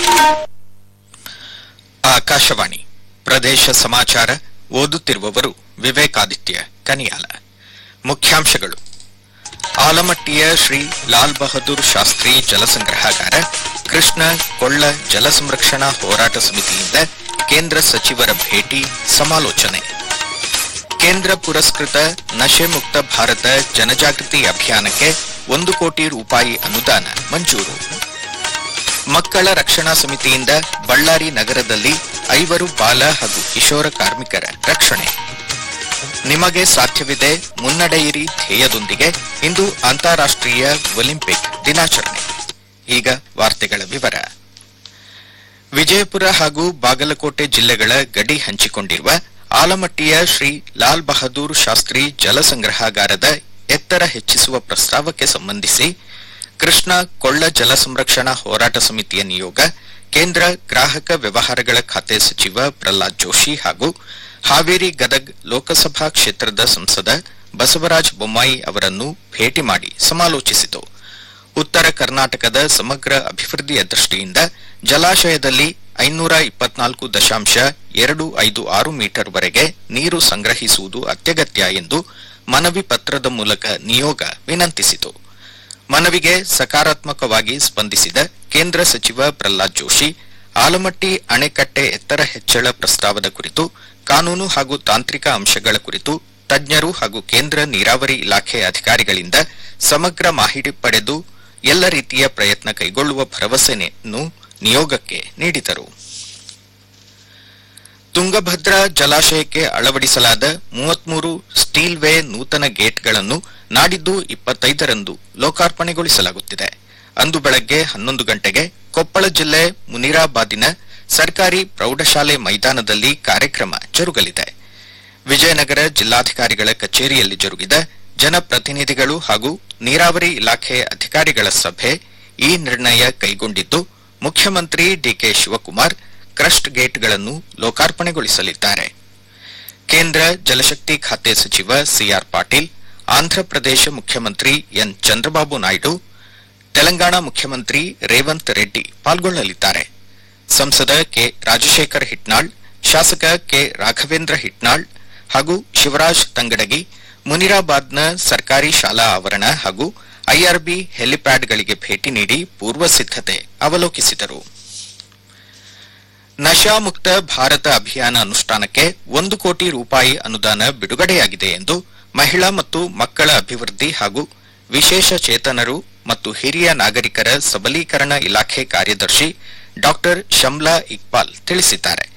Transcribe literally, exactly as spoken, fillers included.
ಆಕಾಶವಾಣಿ ಪ್ರದೇಶ ಸಮಾಚಾರ ಓದುತ್ತಿರುವವರು ವಿವೇಕಾದಿತ್ಯ ಕನಿಯಾಲ. ಮುಖ್ಯಾಂಶಗಳು: ಆಲಮಟ್ಟಿಯ ಶ್ರೀ ಲಾಲ್ ಬಹದ್ದೂರ್ ಶಾಸ್ತ್ರಿ ಜಲಸಂಗ್ರಹಾಗಾರ, ಕೃಷ್ಣ ಕೊಳ್ಳ ಜಲ ಸಂರಕ್ಷಣಾ ಹೋರಾಟ ಸಮಿತಿಯಿಂದ ಕೇಂದ್ರ ಸಚಿವರ ಭೇಟಿ, ಸಮಾಲೋಚನೆ. ಕೇಂದ್ರ ಪುರಸ್ಕೃತ ನಶೆ ಮುಕ್ತ ಭಾರತ ಜನಜಾಗೃತಿ ಅಭಿಯಾನಕ್ಕೆ ಒಂದು ಕೋಟಿ ರೂಪಾಯಿ ಅನುದಾನ ಮಂಜೂರು. ಮಕ್ಕಳ ರಕ್ಷಣಾ ಸಮಿತಿಯಿಂದ ಬಳ್ಳಾರಿ ನಗರದಲ್ಲಿ ಐವರು ಬಾಲ ಹಾಗೂ ಕಿಶೋರ ಕಾರ್ಮಿಕರ ರಕ್ಷಣೆ. ನಿಮಗೆ ಸಾಧ್ಯವಿದೆ, ಮುನ್ನಡೆಯಿರಿ ಧ್ಯೇಯದೊಂದಿಗೆ ಇಂದು ಅಂತಾರಾಷ್ಟ್ರೀಯ ಒಲಿಂಪಿಕ್ ದಿನಾಚರಣೆ. ಈಗ ವಾರ್ತೆಗಳ ವಿವರ. ವಿಜಯಪುರ ಹಾಗೂ ಬಾಗಲಕೋಟೆ ಜಿಲ್ಲೆಗಳ ಗಡಿ ಹಂಚಿಕೊಂಡಿರುವ ಆಲಮಟ್ಟಿಯ ಶ್ರೀ ಲಾಲ್ ಬಹದ್ದೂರ್ ಶಾಸ್ತ್ರಿ ಜಲಸಂಗ್ರಹಾಗಾರದ ಎತ್ತರ ಹೆಚ್ಚಿಸುವ ಪ್ರಸ್ತಾವಕ್ಕೆ ಸಂಬಂಧಿಸಿ ಕೃಷ್ಣ ಕೊಳ್ಳ ಜಲ ಸಂರಕ್ಷಣಾ ಹೋರಾಟ ಸಮಿತಿಯ ನಿಯೋಗ ಕೇಂದ್ರ ಗ್ರಾಹಕ ವ್ಯವಹಾರಗಳ ಖಾತೆ ಸಚಿವ ಪ್ರಹ್ಲಾದ್ ಜೋಶಿ ಹಾಗೂ ಹಾವೇರಿ ಗದಗ್ ಲೋಕಸಭಾ ಕ್ಷೇತ್ರದ ಸಂಸದ ಬಸವರಾಜ ಬೊಮ್ಮಾಯಿ ಅವರನ್ನು ಭೇಟಿ ಮಾಡಿ ಸಮಾಲೋಚಿಸಿತು. ಉತ್ತರ ಕರ್ನಾಟಕದ ಸಮಗ್ರ ಅಭಿವೃದ್ಧಿಯ ದೃಷ್ಟಿಯಿಂದ ಜಲಾಶಯದಲ್ಲಿ ಐನೂರ ಇಪ್ಪತ್ನಾಲ್ಕು ದಶಾಂಶ ಎರಡು ಐದು ಆರು ಮೀಟರ್ ವರೆಗೆ ನೀರು ಸಂಗ್ರಹಿಸುವುದು ಅತ್ಯಗತ್ಯ ಎಂದು ಮನವಿ ಪತ್ರದ ಮೂಲಕ ನಿಯೋಗ ವಿನಂತಿಸಿತು. ಮನವಿಗೆ ಸಕಾರಾತ್ಮಕವಾಗಿ ಸ್ಪಂದಿಸಿದ ಕೇಂದ್ರ ಸಚಿವ ಪ್ರಹ್ಲಾದ್ ಜೋಶಿ, ಆಲಮಟ್ಟಿ ಅಣೆಕಟ್ಟೆ ಎತ್ತರ ಹೆಚ್ಚಳ ಪ್ರಸ್ತಾವದ ಕುರಿತು ಕಾನೂನು ಹಾಗೂ ತಾಂತ್ರಿಕ ಅಂಶಗಳ ಕುರಿತು ತಜ್ಞರು ಹಾಗೂ ಕೇಂದ್ರ ನೀರಾವರಿ ಇಲಾಖೆ ಅಧಿಕಾರಿಗಳಿಂದ ಸಮಗ್ರ ಮಾಹಿತಿ ಪಡೆದು ಎಲ್ಲ ರೀತಿಯ ಪ್ರಯತ್ನ ಕೈಗೊಳ್ಳುವ ಭರವಸೆಯನ್ನು ನಿಯೋಗಕ್ಕೆ ನೀಡಿದರು. ತುಂಗಭದ್ರಾ ಜಲಾಶಯಕ್ಕೆ ಅಳವಡಿಸಲಾದ ಮೂವತ್ಮೂರು ಸ್ಟೀಲ್ ವೇ ನೂತನ ಗೇಟ್ಗಳನ್ನು ನಾಡಿದ್ದು ಇಪ್ಪತ್ತೈದರಂದು ಲೋಕಾರ್ಪಣೆಗೊಳಿಸಲಾಗುತ್ತಿದೆ. ಅಂದು ಬೆಳಗ್ಗೆ ಹನ್ನೊಂದು ಗಂಟೆಗೆ ಕೊಪ್ಪಳ ಜಿಲ್ಲೆ ಮುನಿರಾಬಾದಿನ ಸರ್ಕಾರಿ ಪ್ರೌಢಶಾಲೆ ಮೈದಾನದಲ್ಲಿ ಕಾರ್ಯಕ್ರಮ ಜರುಗಲಿದೆ. ವಿಜಯನಗರ ಜಿಲ್ಲಾಧಿಕಾರಿಗಳ ಕಚೇರಿಯಲ್ಲಿ ಜರುಗಿದ ಜನಪ್ರತಿನಿಧಿಗಳು ಹಾಗೂ ನೀರಾವರಿ ಇಲಾಖೆ ಅಧಿಕಾರಿಗಳ ಸಭೆ ಈ ನಿರ್ಣಯ ಕೈಗೊಂಡಿದ್ದು, ಮುಖ್ಯಮಂತ್ರಿ ಡಿಕೆ ಶಿವಕುಮಾರ್ ಕ್ರಸ್ಟ್ ಗೇಟ್ಗಳನ್ನು ಲೋಕಾರ್ಪಣೆಗೊಳಿಸಲಿದ್ದಾರೆ. ಕೇಂದ್ರ ಜಲಶಕ್ತಿ ಖಾತೆ ಸಚಿವ ಸಿಆರ್ ಪಾಟೀಲ್, ಆಂಧ್ರಪ್ರದೇಶ ಮುಖ್ಯಮಂತ್ರಿ ಎನ್ ಚಂದ್ರಬಾಬು ನಾಯ್ಡು, ತೆಲಂಗಾಣ ಮುಖ್ಯಮಂತ್ರಿ ರೇವಂತ್ ರೆಡ್ಡಿ ಪಾಲ್ಗೊಳ್ಳಲಿದ್ದಾರೆ. ಸಂಸದ ಕೆ ರಾಜಶೇಖರ್ ಹಿಟ್ನಾಳ್, ಶಾಸಕ ಕೆ ರಾಘವೇಂದ್ರ ಹಿಟ್ನಾಳ್ ಹಾಗೂ ಶಿವರಾಜ್ ತಂಗಡಗಿ ಮುನಿರಾಬಾದ್ನ ಸರ್ಕಾರಿ ಶಾಲಾ ಆವರಣ ಹಾಗೂ ಐಆರ್ಬಿ ಹೆಲಿಪ್ಯಾಡ್ಗಳಿಗೆ ಭೇಟಿ ನೀಡಿ ಪೂರ್ವ ಸಿದ್ಧತೆ ಅವಲೋಕಿಸಿದರು. ನಶಾಮುಕ್ತ ಭಾರತ ಅಭಿಯಾನ ಅನುಷ್ಠಾನಕ್ಕೆ ಒಂದು ಕೋಟಿ ರೂಪಾಯಿ ಅನುದಾನ ಬಿಡುಗಡೆಯಾಗಿದೆ ಎಂದು ಮಹಿಳಾ ಮತ್ತು ಮಕ್ಕಳ ಅಭಿವೃದ್ಧಿ ಹಾಗೂ ವಿಶೇಷ ಚೇತನರು ಮತ್ತು ಹಿರಿಯ ನಾಗರಿಕರ ಸಬಲೀಕರಣ ಇಲಾಖೆ ಕಾರ್ಯದರ್ಶಿ ಡಾ ಶಮ್ಲಾ ಇಕ್ಬಾಲ್ ತಿಳಿಸಿದ್ದಾರೆ.